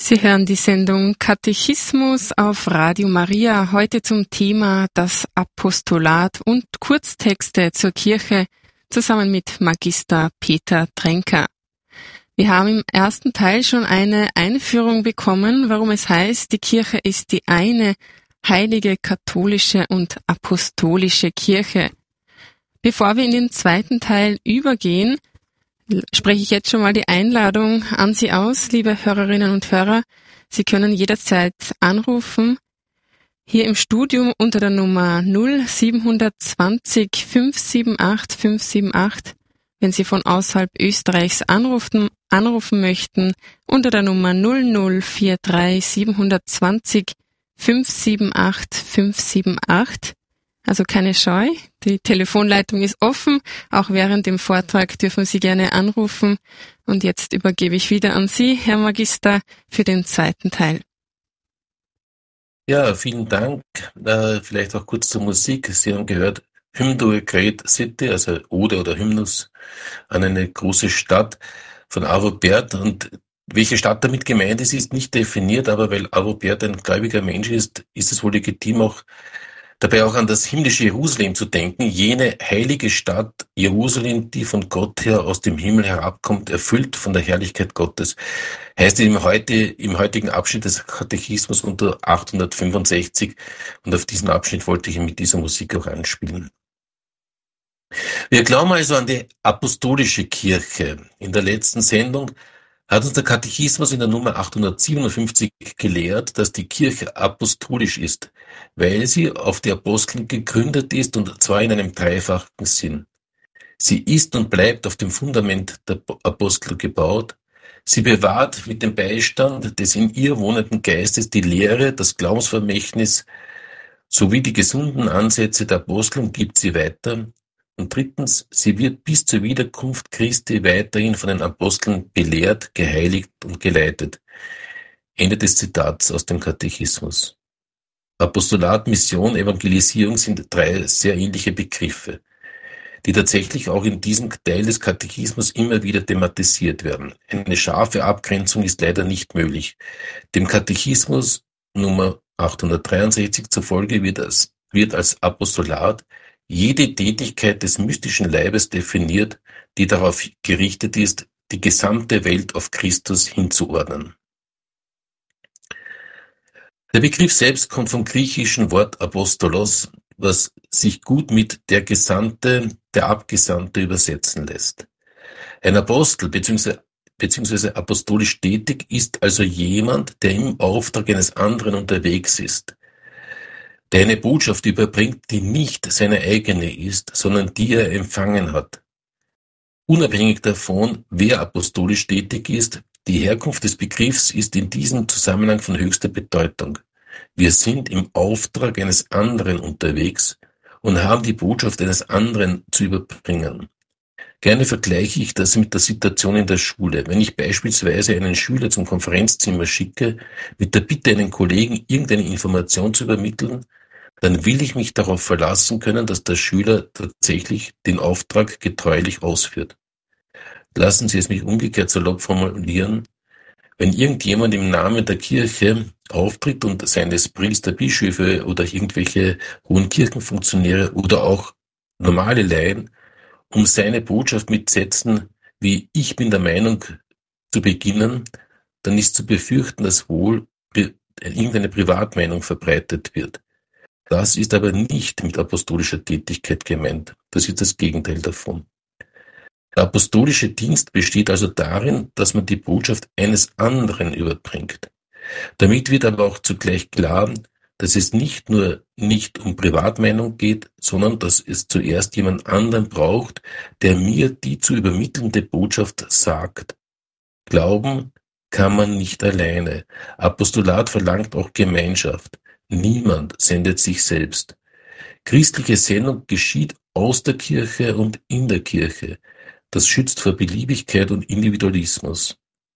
Sie hören die Sendung Katechismus auf Radio Maria, heute zum Thema das Apostolat und Kurztexte zur Kirche, zusammen mit Magister Peter Tränker. Wir haben im ersten Teil schon eine Einführung bekommen, warum es heißt, die Kirche ist die eine heilige, katholische und apostolische Kirche. Bevor wir in den zweiten Teil übergehen, spreche ich jetzt schon mal die Einladung an Sie aus, liebe Hörerinnen und Hörer. Sie können jederzeit anrufen, hier im Studium unter der Nummer 0720 578 578, wenn Sie von außerhalb Österreichs anrufen möchten, unter der Nummer 0043 720 578 578. Also keine Scheu, die Telefonleitung ist offen, auch während dem Vortrag dürfen Sie gerne anrufen. Und jetzt übergebe ich wieder an Sie, Herr Magister, für den zweiten Teil. Ja, vielen Dank. Vielleicht auch kurz zur Musik. Sie haben gehört, Hymn to a Great City, also Ode oder Hymnus an eine große Stadt von Arvo Pärt. Und welche Stadt damit gemeint ist nicht definiert, aber weil Arvo Pärt ein gläubiger Mensch ist, ist es wohl legitim, dabei auch an das himmlische Jerusalem zu denken, jene heilige Stadt Jerusalem, die von Gott her aus dem Himmel herabkommt, erfüllt von der Herrlichkeit Gottes. Heißt im heutigen Abschnitt des Katechismus unter 865, und auf diesen Abschnitt wollte ich mit dieser Musik auch anspielen. Wir glauben also an die apostolische Kirche. In der letzten Sendung hat uns der Katechismus in der Nummer 857 gelehrt, dass die Kirche apostolisch ist, weil sie auf die Apostel gegründet ist, und zwar in einem dreifachen Sinn. Sie ist und bleibt auf dem Fundament der Apostel gebaut. Sie bewahrt mit dem Beistand des in ihr wohnenden Geistes die Lehre, das Glaubensvermächtnis sowie die gesunden Ansätze der Apostel und gibt sie weiter. Und drittens, sie wird bis zur Wiederkunft Christi weiterhin von den Aposteln belehrt, geheiligt und geleitet. Ende des Zitats aus dem Katechismus. Apostolat, Mission, Evangelisierung sind drei sehr ähnliche Begriffe, die tatsächlich auch in diesem Teil des Katechismus immer wieder thematisiert werden. Eine scharfe Abgrenzung ist leider nicht möglich. Dem Katechismus Nummer 863 zufolge wird als Apostolat jede Tätigkeit des mystischen Leibes definiert, die darauf gerichtet ist, die gesamte Welt auf Christus hinzuordnen. Der Begriff selbst kommt vom griechischen Wort Apostolos, was sich gut mit der Gesandte, der Abgesandte übersetzen lässt. Ein Apostel bzw. apostolisch tätig ist also jemand, der im Auftrag eines anderen unterwegs ist, der eine Botschaft überbringt, die nicht seine eigene ist, sondern die er empfangen hat. Unabhängig davon, wer apostolisch tätig ist, die Herkunft des Begriffs ist in diesem Zusammenhang von höchster Bedeutung. Wir sind im Auftrag eines anderen unterwegs und haben die Botschaft eines anderen zu überbringen. Gerne vergleiche ich das mit der Situation in der Schule. Wenn ich beispielsweise einen Schüler zum Konferenzzimmer schicke, mit der Bitte, einen Kollegen irgendeine Information zu übermitteln, dann will ich mich darauf verlassen können, dass der Schüler tatsächlich den Auftrag getreulich ausführt. Lassen Sie es mich umgekehrt salopp formulieren. Wenn irgendjemand im Namen der Kirche auftritt und seien es Priester, Bischöfe oder irgendwelche hohen Kirchenfunktionäre oder auch normale Laien, um seine Botschaft mit Sätzen wie „Ich bin der Meinung" zu beginnen, dann ist zu befürchten, dass wohl irgendeine Privatmeinung verbreitet wird. Das ist aber nicht mit apostolischer Tätigkeit gemeint. Das ist das Gegenteil davon. Der apostolische Dienst besteht also darin, dass man die Botschaft eines anderen überbringt. Damit wird aber auch zugleich klar, dass es nicht um Privatmeinung geht, sondern dass es zuerst jemand anderen braucht, der mir die zu übermittelnde Botschaft sagt. Glauben kann man nicht alleine. Apostolat verlangt auch Gemeinschaft. Niemand sendet sich selbst. Christliche Sendung geschieht aus der Kirche und in der Kirche. Das schützt vor Beliebigkeit und Individualismus.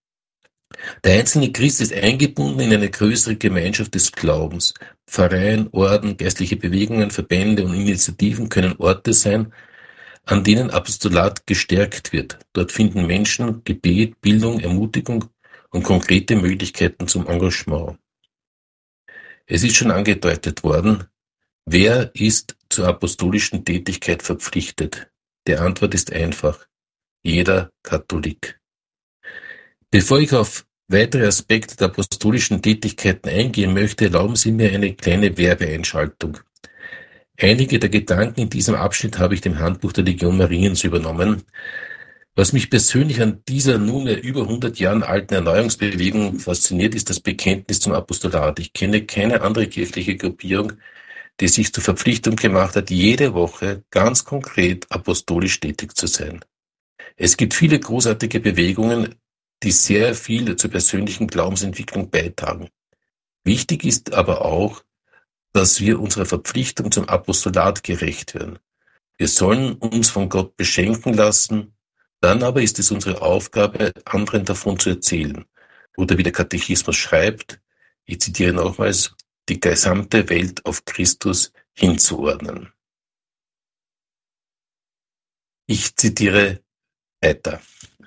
Der einzelne Christ ist eingebunden in eine größere Gemeinschaft des Glaubens. Pfarreien, Orden, geistliche Bewegungen, Verbände und Initiativen können Orte sein, an denen Apostolat gestärkt wird. Dort finden Menschen Gebet, Bildung, Ermutigung und konkrete Möglichkeiten zum Engagement. Es ist schon angedeutet worden, wer ist zur apostolischen Tätigkeit verpflichtet? Die Antwort ist einfach: jeder Katholik. Bevor ich auf weitere Aspekte der apostolischen Tätigkeiten eingehen möchte, erlauben Sie mir eine kleine Werbeeinschaltung. Einige der Gedanken in diesem Abschnitt habe ich dem Handbuch der Legion Mariens übernommen. Was mich persönlich an dieser nunmehr über 100 Jahren alten Erneuerungsbewegung fasziniert, ist das Bekenntnis zum Apostolat. Ich kenne keine andere kirchliche Gruppierung, die sich zur Verpflichtung gemacht hat, jede Woche ganz konkret apostolisch tätig zu sein. Es gibt viele großartige Bewegungen, die sehr viel zur persönlichen Glaubensentwicklung beitragen. Wichtig ist aber auch, dass wir unserer Verpflichtung zum Apostolat gerecht werden. Wir sollen uns von Gott beschenken lassen, dann aber ist es unsere Aufgabe, anderen davon zu erzählen. Oder wie der Katechismus schreibt, ich zitiere nochmals, die gesamte Welt auf Christus hinzuordnen. Ich zitiere weiter.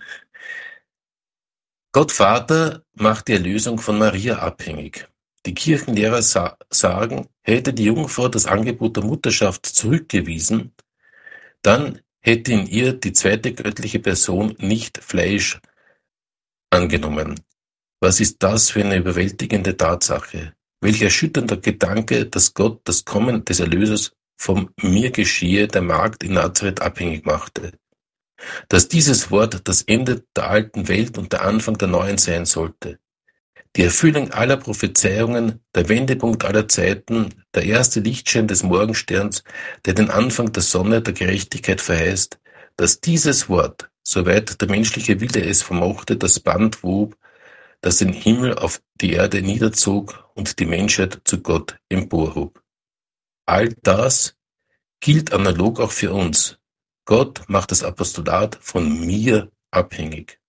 Gott Vater macht die Erlösung von Maria abhängig. Die Kirchenlehrer sagen, hätte die Jungfrau das Angebot der Mutterschaft zurückgewiesen, dann hätte in ihr die zweite göttliche Person nicht Fleisch angenommen. Was ist das für eine überwältigende Tatsache? Welch erschütternder Gedanke, dass Gott das Kommen des Erlösers vom mir geschehe der Magd in Nazareth abhängig machte. Dass dieses Wort das Ende der alten Welt und der Anfang der neuen sein sollte. Die Erfüllung aller Prophezeiungen, der Wendepunkt aller Zeiten, der erste Lichtschein des Morgensterns, der den Anfang der Sonne der Gerechtigkeit verheißt, dass dieses Wort, soweit der menschliche Wille es vermochte, das Band wob, das den Himmel auf die Erde niederzog und die Menschheit zu Gott emporhob. All das gilt analog auch für uns. Gott macht das Apostolat von mir abhängig.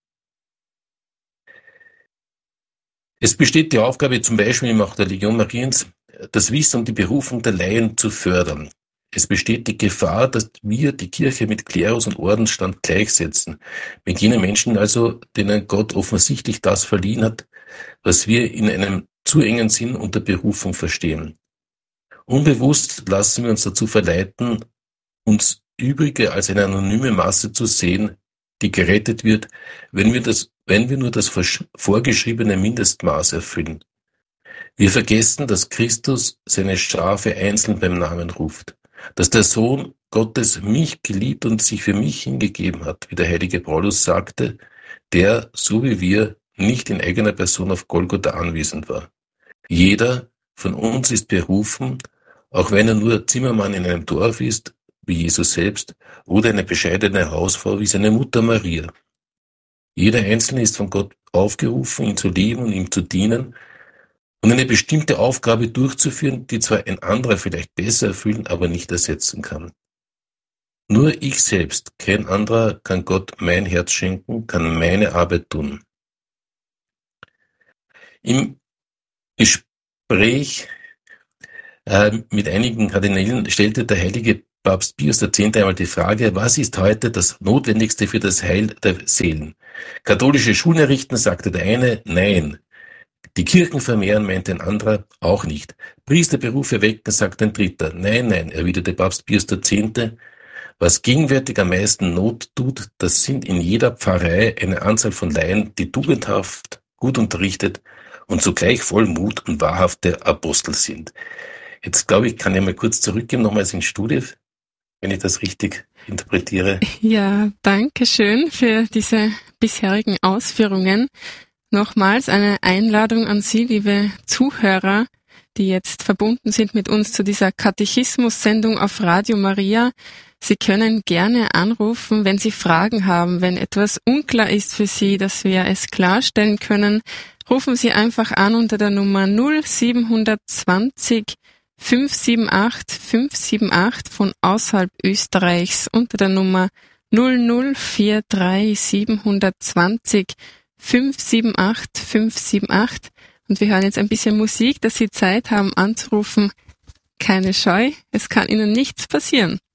Es besteht die Aufgabe, zum Beispiel im auch der Legion Mariens, das Wissen und die Berufung der Laien zu fördern. Es besteht die Gefahr, dass wir die Kirche mit Klerus und Ordensstand gleichsetzen, mit jenen Menschen also, denen Gott offensichtlich das verliehen hat, was wir in einem zu engen Sinn unter Berufung verstehen. Unbewusst lassen wir uns dazu verleiten, uns Übrige als eine anonyme Masse zu sehen, die gerettet wird, wenn wir nur das vorgeschriebene Mindestmaß erfüllen. Wir vergessen, dass Christus seine Schafe einzeln beim Namen ruft, dass der Sohn Gottes mich geliebt und sich für mich hingegeben hat, wie der heilige Paulus sagte, der, so wie wir, nicht in eigener Person auf Golgotha anwesend war. Jeder von uns ist berufen, auch wenn er nur Zimmermann in einem Dorf ist, wie Jesus selbst, oder eine bescheidene Hausfrau wie seine Mutter Maria. Jeder Einzelne ist von Gott aufgerufen, ihn zu lieben und ihm zu dienen und eine bestimmte Aufgabe durchzuführen, die zwar ein anderer vielleicht besser erfüllen, aber nicht ersetzen kann. Nur ich selbst, kein anderer, kann Gott mein Herz schenken, kann meine Arbeit tun. Im Gespräch mit einigen Kardinälen stellte der heilige Papst Pius X. einmal die Frage, was ist heute das Notwendigste für das Heil der Seelen? Katholische Schulen errichten, sagte der eine, nein. Die Kirchen vermehren, meinte ein anderer, auch nicht. Priesterberufe wecken, sagt ein dritter. Nein, erwiderte Papst Pius X. Was gegenwärtig am meisten Not tut, das sind in jeder Pfarrei eine Anzahl von Laien, die tugendhaft, gut unterrichtet und zugleich voll Mut und wahrhafte Apostel sind. Jetzt glaube ich, kann ich mal kurz zurückgehen, nochmals ins Studio, wenn ich das richtig interpretiere. Ja, danke schön für diese bisherigen Ausführungen. Nochmals eine Einladung an Sie, liebe Zuhörer, die jetzt verbunden sind mit uns zu dieser Katechismus-Sendung auf Radio Maria. Sie können gerne anrufen, wenn Sie Fragen haben, wenn etwas unklar ist für Sie, dass wir es klarstellen können. Rufen Sie einfach an unter der Nummer 0720 578 578 von außerhalb Österreichs unter der Nummer 0043 720 578 578 und wir hören jetzt ein bisschen Musik, dass Sie Zeit haben anzurufen. Keine Scheu, es kann Ihnen nichts passieren.